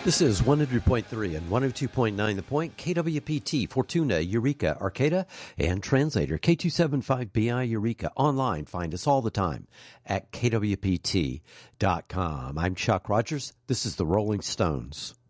This is 100.3 and 102.9 The Point, KWPT, Fortuna, Eureka, Arcata, and Translator, K275BI Eureka. Online, find us all the time at kwpt.com. I'm Chuck Rogers. This is the Rolling Stones.